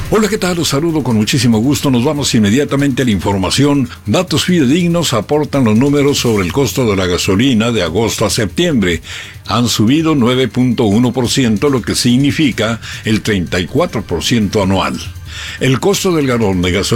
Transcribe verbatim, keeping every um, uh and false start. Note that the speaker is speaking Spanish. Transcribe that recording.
Hola, ¿qué tal? Los saludo con muchísimo gusto. Nos vamos inmediatamente a la información. Datos fidedignos aportan los números sobre el costo de la gasolina de agosto a septiembre. Han subido nueve punto uno por ciento, lo que significa el treinta y cuatro por ciento anual. El costo del galón de gasolina